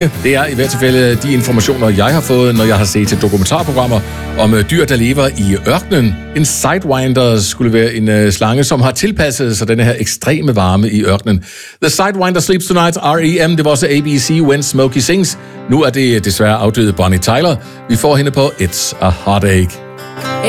Det er i hvert tilfælde de informationer, jeg har fået, når jeg har set til dokumentarprogrammer om dyr, der lever i ørkenen. En sidewinder skulle være en slange, som har tilpasset sig denne her ekstreme varme i ørkenen. The Sidewinder Sleeps Tonight, R.E.M. Det var også ABC When Smokey Sings. Nu er det desværre afdøde Bonnie Tyler. Vi får hende på It's a Heartache.